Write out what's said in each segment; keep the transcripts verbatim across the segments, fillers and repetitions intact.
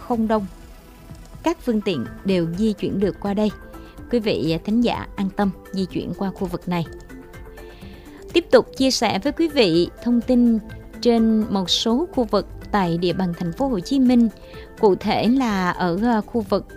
không đông. Các phương tiện đều di chuyển được qua đây. Quý vị thính giả an tâm di chuyển qua khu vực này. Tiếp tục chia sẻ với quý vị thông tin trên một số khu vực tại địa bàn thành phố Hồ Chí Minh, cụ thể là ở khu vực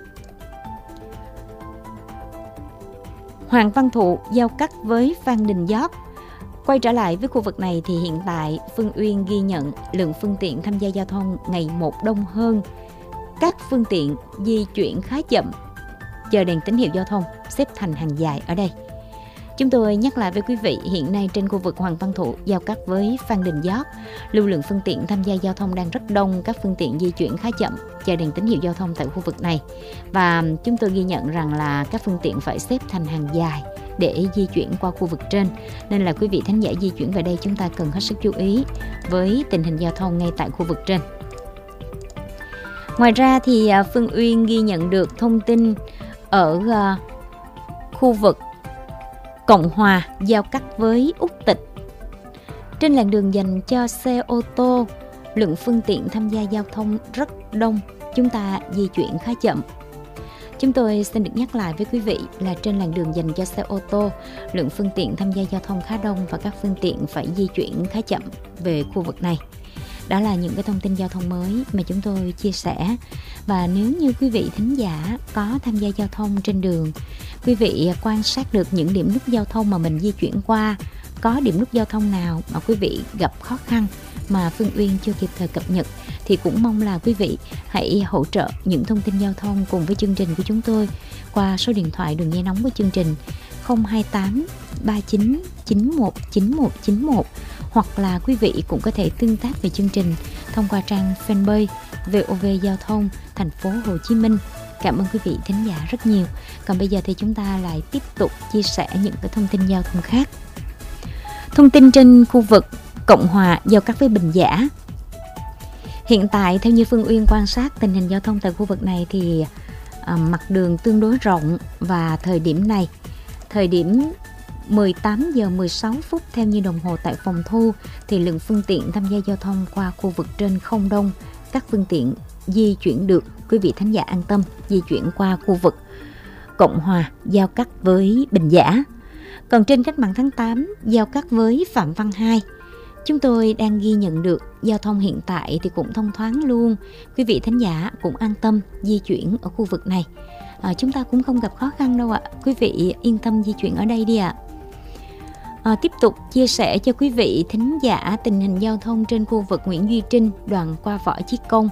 Hoàng Văn Thụ giao cắt với Phan Đình Giót. Quay trở lại với khu vực này thì hiện tại Phương Uyên ghi nhận lượng phương tiện tham gia giao thông ngày một đông hơn. Các phương tiện di chuyển khá chậm, chờ đèn tín hiệu giao thông xếp thành hàng dài ở đây. Chúng tôi nhắc lại với quý vị, hiện nay trên khu vực Hoàng Văn Thụ giao cắt với Phan Đình Giót, lưu lượng phương tiện tham gia giao thông đang rất đông, các phương tiện di chuyển khá chậm, chờ đèn tín hiệu giao thông tại khu vực này. Và chúng tôi ghi nhận rằng là các phương tiện phải xếp thành hàng dài để di chuyển qua khu vực trên. Nên là quý vị thính giả di chuyển về đây chúng ta cần hết sức chú ý với tình hình giao thông ngay tại khu vực trên. Ngoài ra thì Phương Uyên ghi nhận được thông tin ở khu vực Cộng Hòa giao cắt với Úc Tịch. Trên làn đường dành cho xe ô tô, lượng phương tiện tham gia giao thông rất đông, chúng ta di chuyển khá chậm. Chúng tôi xin được nhắc lại với quý vị là trên làn đường dành cho xe ô tô, lượng phương tiện tham gia giao thông khá đông và các phương tiện phải di chuyển khá chậm về khu vực này. Đó là những cái thông tin giao thông mới mà chúng tôi chia sẻ. Và nếu như quý vị thính giả có tham gia giao thông trên đường, quý vị quan sát được những điểm nút giao thông mà mình di chuyển qua, có điểm nút giao thông nào mà quý vị gặp khó khăn mà Phương Uyên chưa kịp thời cập nhật, thì cũng mong là quý vị hãy hỗ trợ những thông tin giao thông cùng với chương trình của chúng tôi qua số điện thoại đường dây nóng của chương trình không hai tám ba chín chín một chín một chín một, hoặc là quý vị cũng có thể tương tác về chương trình thông qua trang fanpage vê o vê Giao thông thành phố Hồ Chí Minh. Cảm ơn quý vị thính giả rất nhiều. Còn bây giờ thì chúng ta lại tiếp tục chia sẻ những cái thông tin giao thông khác. Thông tin trên khu vực Cộng Hòa giao cắt với Bình Giả. Hiện tại theo như Phương Uyên quan sát tình hình giao thông tại khu vực này thì à, mặt đường tương đối rộng, và thời điểm này, thời điểm mười tám giờ mười sáu phút theo như đồng hồ tại phòng thu, thì lượng phương tiện tham gia giao thông qua khu vực trên không đông, các phương tiện di chuyển được. Quý vị thính giả an tâm di chuyển qua khu vực Cộng Hòa giao cắt với Bình Giả. Còn trên cách mạng tháng tám giao cắt với Phạm Văn Hai, chúng tôi đang ghi nhận được giao thông hiện tại thì cũng thông thoáng luôn. Quý vị thính giả cũng an tâm di chuyển ở khu vực này. À, chúng ta cũng không gặp khó khăn đâu ạ. Quý vị yên tâm di chuyển ở đây đi ạ. À, tiếp tục chia sẻ cho quý vị thính giả tình hình giao thông trên khu vực Nguyễn Duy Trinh, đoạn qua Võ Chí Công.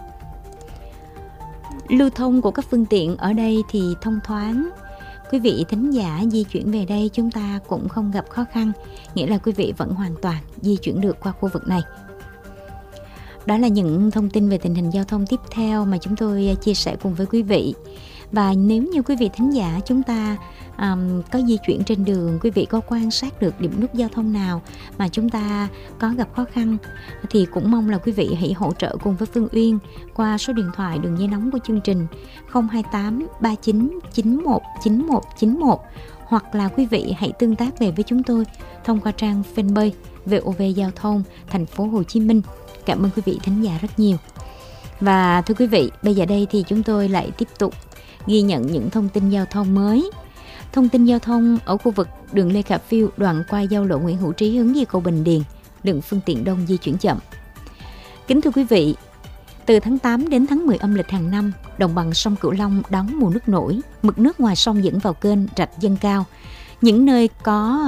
Lưu thông của các phương tiện ở đây thì thông thoáng. Quý vị thính giả di chuyển về đây chúng ta cũng không gặp khó khăn, nghĩa là quý vị vẫn hoàn toàn di chuyển được qua khu vực này. Đó là những thông tin về tình hình giao thông tiếp theo mà chúng tôi chia sẻ cùng với quý vị. Và nếu như quý vị thính giả chúng ta um, có di chuyển trên đường, quý vị có quan sát được điểm nút giao thông nào mà chúng ta có gặp khó khăn, thì cũng mong là quý vị hãy hỗ trợ cùng với Phương Uyên qua số điện thoại đường dây nóng của chương trình không hai tám ba chín chín một chín một chín một, hoặc là quý vị hãy tương tác về với chúng tôi thông qua trang fanpage vê o vê Giao thông thành phố Hồ Chí Minh. Cảm ơn quý vị thính giả rất nhiều. Và thưa quý vị, bây giờ đây thì chúng tôi lại tiếp tục ghi nhận những thông tin giao thông mới. Thông tin giao thông ở khu vực đường Lê Khả Phiêu, đoạn qua giao lộ Nguyễn Hữu Trí hướng về cầu Bình Điền, lượng phương tiện đông di chuyển chậm. Kính thưa quý vị, từ tháng tám đến tháng mười âm lịch hàng năm, đồng bằng sông Cửu Long đón mùa nước nổi, mực nước ngoài sông dẫn vào kênh rạch dâng cao. Những nơi có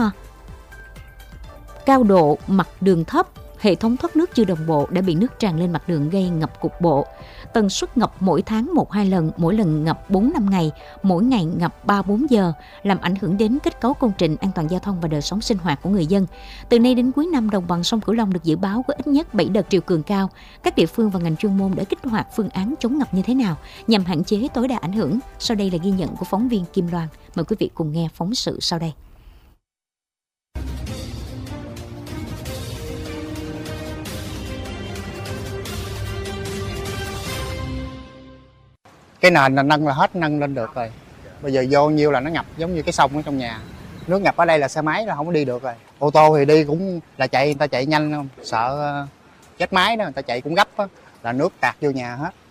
cao độ mặt đường thấp, hệ thống thoát nước chưa đồng bộ đã bị nước tràn lên mặt đường gây ngập cục bộ. Tần suất ngập mỗi tháng một hai lần, mỗi lần ngập bốn năm ngày, mỗi ngày ngập ba bốn giờ, làm ảnh hưởng đến kết cấu công trình, an toàn giao thông và đời sống sinh hoạt của người dân. Từ nay đến cuối năm, đồng bằng sông Cửu Long được dự báo có ít nhất bảy đợt triều cường cao. Các địa phương và ngành chuyên môn đã kích hoạt phương án chống ngập như thế nào nhằm hạn chế tối đa ảnh hưởng? Sau đây là ghi nhận của phóng viên Kim Loan. Mời quý vị cùng nghe phóng sự sau đây. Cái nền là nâng là hết nâng lên được rồi. Bây giờ vô nhiêu là nó ngập giống như cái sông ở trong nhà. Nước ngập ở đây là xe máy là không có đi được rồi. Ô tô thì đi cũng là chạy, người ta chạy nhanh không? Sợ chết máy đó, người ta chạy cũng gấp đó, là nước tạt vô nhà hết.